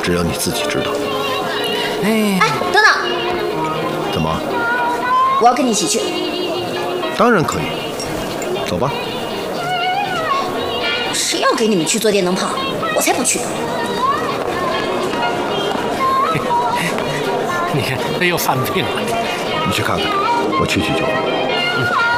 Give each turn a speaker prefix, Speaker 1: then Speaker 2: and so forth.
Speaker 1: 只有你自己知道。
Speaker 2: 哎，等等，
Speaker 1: 怎么？
Speaker 2: 我要跟你一起去。
Speaker 1: 当然可以，走吧。
Speaker 2: 谁要给你们去做电灯泡？我才不去呢！
Speaker 3: 你看，他又犯病了。
Speaker 1: 你去看看，我去就好。